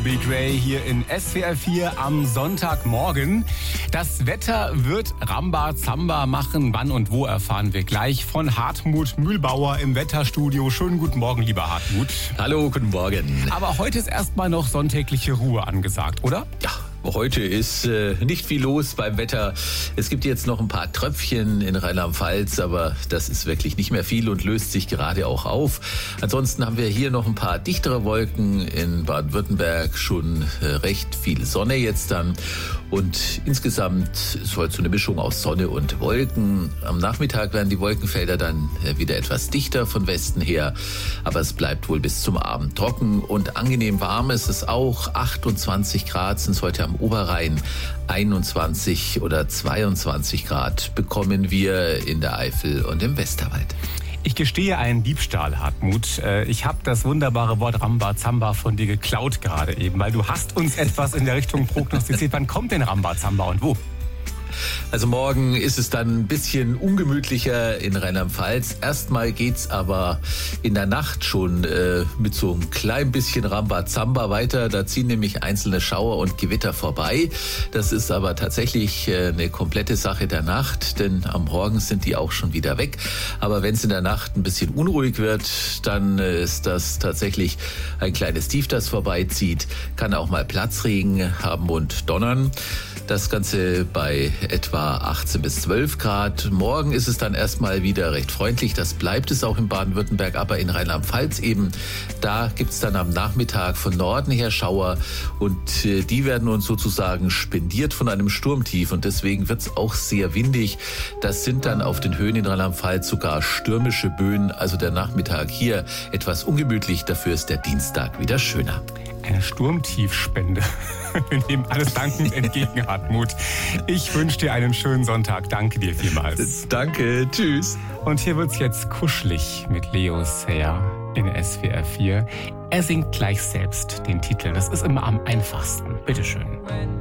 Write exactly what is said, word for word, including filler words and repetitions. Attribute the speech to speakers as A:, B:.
A: Big Ray hier in S W R vier am Sonntagmorgen. Das Wetter wird Rambazamba machen. Wann und wo erfahren wir gleich von Hartmut Mühlbauer im Wetterstudio. Schönen guten Morgen, lieber Hartmut.
B: Hallo, guten Morgen.
A: Aber heute ist erstmal noch sonntägliche Ruhe angesagt, oder?
B: Ja. Heute ist äh, nicht viel los beim Wetter. Es gibt jetzt noch ein paar Tröpfchen in Rheinland-Pfalz, aber das ist wirklich nicht mehr viel und löst sich gerade auch auf. Ansonsten haben wir hier noch ein paar dichtere Wolken, in Baden-Württemberg schon äh, recht viel Sonne jetzt dann. Und insgesamt ist heute so eine Mischung aus Sonne und Wolken. Am Nachmittag werden die Wolkenfelder dann äh, wieder etwas dichter von Westen her, aber es bleibt wohl bis zum Abend trocken und angenehm warm ist es auch. achtundzwanzig Grad sind es heute am Oberrhein, einundzwanzig oder zweiundzwanzig Grad bekommen wir in der Eifel und im Westerwald.
A: Ich gestehe einen Diebstahl, Hartmut. Ich habe das wunderbare Wort Rambazamba von dir geklaut gerade eben, weil du hast uns etwas in der Richtung prognostiziert. Wann kommt denn Rambazamba und wo?
B: Also morgen ist es dann ein bisschen ungemütlicher in Rheinland-Pfalz. Erstmal geht's aber in der Nacht schon äh, mit so einem klein bisschen Rambazamba weiter. Da ziehen nämlich einzelne Schauer und Gewitter vorbei. Das ist aber tatsächlich äh, eine komplette Sache der Nacht, denn am Morgen sind die auch schon wieder weg. Aber wenn es in der Nacht ein bisschen unruhig wird, dann äh, ist das tatsächlich ein kleines Tief, das vorbeizieht. Kann auch mal Platzregen haben und donnern. Das Ganze bei etwa achtzehn bis zwölf Grad. Morgen ist es dann erstmal wieder recht freundlich. Das bleibt es auch in Baden-Württemberg, aber in Rheinland-Pfalz eben. Da gibt's dann am Nachmittag von Norden her Schauer und äh, die werden uns sozusagen spendiert von einem Sturmtief und deswegen wird's auch sehr windig. Das sind dann auf den Höhen in Rheinland-Pfalz sogar stürmische Böen. Also der Nachmittag hier etwas ungemütlich, dafür ist der Dienstag wieder schöner.
A: Eine Sturmtiefspende. Wir nehmen alles dankend entgegen, Hartmut. Ich wünsche dir einen schönen Sonntag. Danke dir vielmals.
B: Danke, tschüss.
A: Und hier wird's jetzt kuschelig mit Leo Sayer in S W R vier. Er singt gleich selbst den Titel. Das ist immer am einfachsten. Bitteschön.